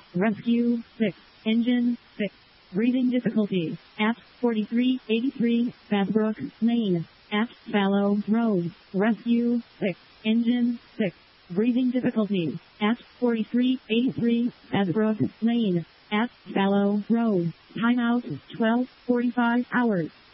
Rescue 6. Engine 6. Breathing difficulty at 4383 Fazbrook Lane at Fallow Road. Rescue 6. Engine 6. Breathing difficulty at 4383 Fazbrook Lane at Fallow Road. Timeout 12:45 hours.